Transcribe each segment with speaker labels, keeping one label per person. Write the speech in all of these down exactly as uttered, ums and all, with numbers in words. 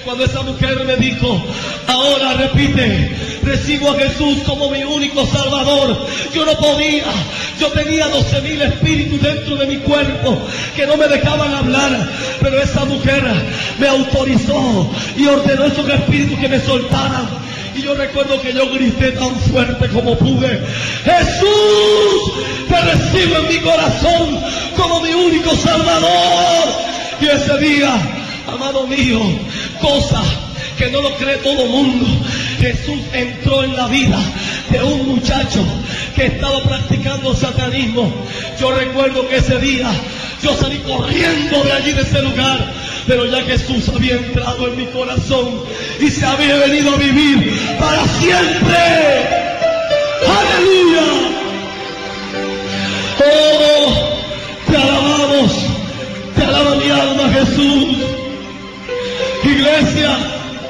Speaker 1: cuando esa mujer me dijo, ahora repite, recibo a Jesús como mi único Salvador, yo no podía, yo tenía doce mil espíritus dentro de mi cuerpo que no me dejaban hablar, pero esa mujer me autorizó y ordenó esos espíritus que me soltaran. Y yo recuerdo que yo grité tan fuerte como pude, Jesús, te recibo en mi corazón como mi único Salvador. Y ese día, amado mío, cosa que no lo cree todo mundo, Jesús entró en la vida de un muchacho que estaba practicando satanismo. Yo recuerdo que ese día yo salí corriendo de allí, de ese lugar, pero ya Jesús había entrado en mi corazón y se había venido a vivir para siempre. ¡Aleluya! ¡Oh, te alabamos! Te alaba mi alma, Jesús. Iglesia,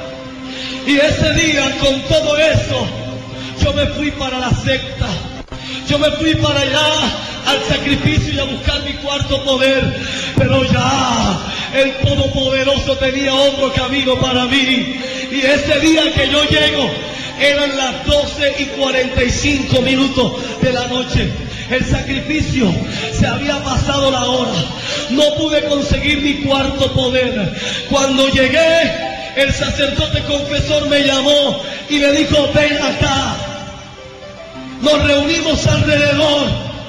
Speaker 1: y ese día, con todo eso, yo me fui para la secta. Yo me fui para allá al sacrificio y a buscar mi cuarto poder, pero ya el Todopoderoso tenía otro camino para mí. Y ese día que yo llego, eran las doce y cuarenta y cinco minutos de la noche. El sacrificio, se había pasado la hora. No pude conseguir mi cuarto poder. Cuando llegué, el sacerdote confesor me llamó y me dijo, ven acá. Nos reunimos alrededor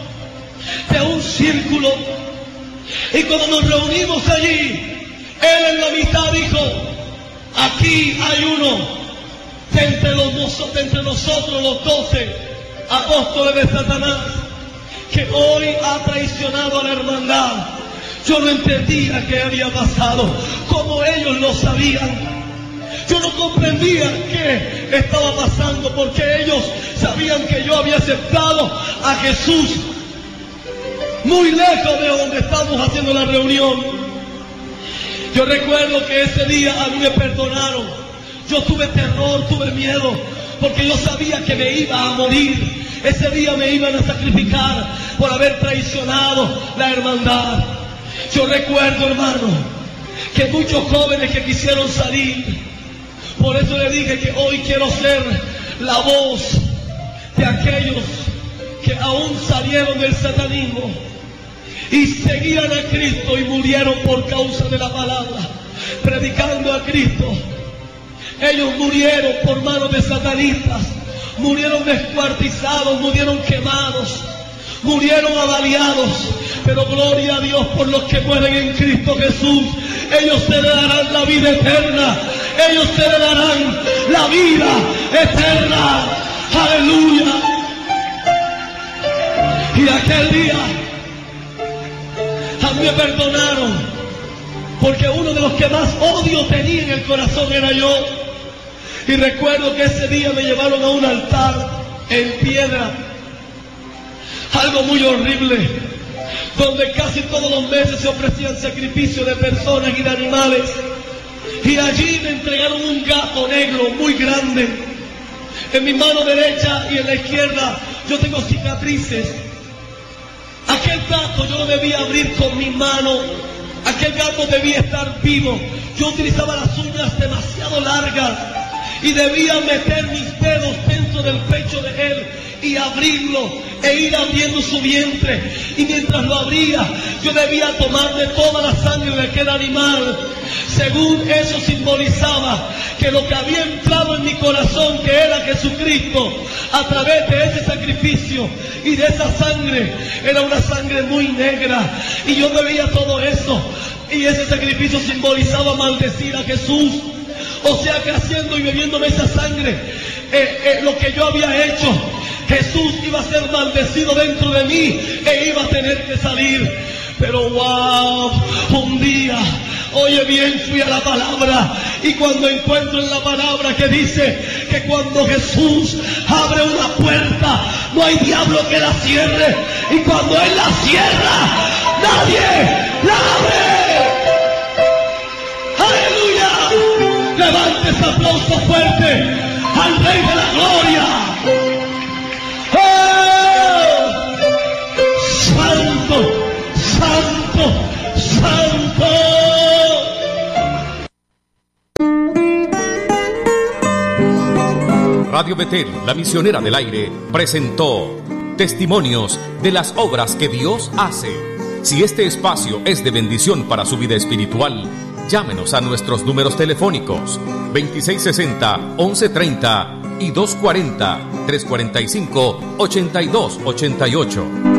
Speaker 1: de un círculo, y cuando nos reunimos allí, él en la mitad dijo, aquí hay uno de entre, los, de entre nosotros los doce apóstoles de Satanás, que hoy ha traicionado a la hermandad. Yo no entendía qué había pasado, cómo ellos lo sabían. Yo no comprendía qué estaba pasando, porque ellos sabían que yo había aceptado a Jesús muy lejos de donde estábamos haciendo la reunión. Yo recuerdo que ese día a mí me perdonaron. Yo tuve terror, tuve miedo, porque yo sabía que me iba a morir. Ese día me iban a sacrificar por haber traicionado la hermandad. Yo recuerdo, hermano, que muchos jóvenes que quisieron salir. Por eso le dije que hoy quiero ser la voz de aquellos que aún salieron del satanismo y seguían a Cristo y murieron por causa de la palabra, predicando a Cristo. Ellos murieron por manos de satanistas, murieron descuartizados, murieron quemados, murieron avaliados. Pero gloria a Dios por los que mueren en Cristo Jesús. Ellos se le darán la vida eterna. Ellos se le darán la vida eterna. Aleluya. Y aquel día a mí me perdonaron, porque uno de los que más odio tenía en el corazón era yo. Y recuerdo que ese día me llevaron a un altar en piedra, algo muy horrible, donde casi todos los meses se ofrecían sacrificios de personas y de animales. Y allí me entregaron un gato negro muy grande. En mi mano derecha y en la izquierda yo tengo cicatrices. Aquel gato yo lo debía abrir con mi mano. Aquel gato debía estar vivo. Yo utilizaba las uñas demasiado largas y debía meter mis dedos dentro del pecho de él y abrirlo e ir abriendo su vientre. Y mientras lo abría, yo debía tomarle toda la sangre de aquel animal. Según eso simbolizaba que lo que había entrado en mi corazón, que era Jesucristo, a través de ese sacrificio y de esa sangre, era una sangre muy negra. Y yo bebía todo eso, y ese sacrificio simbolizaba maldecir a Jesús. O sea que haciendo y bebiéndome esa sangre, eh, eh, lo que yo había hecho, Jesús iba a ser maldecido dentro de mí e iba a tener que salir. Pero wow, un día, oye bien, fui a la palabra, y cuando encuentro en la palabra que dice que cuando Jesús abre una puerta, no hay diablo que la cierre, y cuando Él la cierra, nadie la abre. ¡Aleluya! Levante ese aplauso fuerte al Rey de la Gloria. ¡Oh! ¡Santo! ¡Santo! ¡Santo!
Speaker 2: Radio Betel, la misionera del aire, presentó Testimonios de las obras que Dios hace. Si este espacio es de bendición para su vida espiritual, llámenos a nuestros números telefónicos veintiséis sesenta, once treinta y doscientos cuarenta, trescientos cuarenta y cinco, ochenta y dos ochenta y ocho.